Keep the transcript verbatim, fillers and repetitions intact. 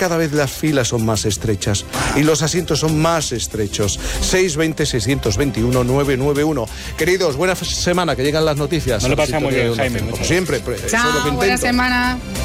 cada vez las filas son más estrechas y los asientos son más estrechos. seis veinte, seiscientos veintiuno, novecientos noventa y uno. Queridos, buena semana, que llegan las noticias. No lo pasamos muy bien, Jaime. Como siempre, Chao, eso es lo que buena intento. semana.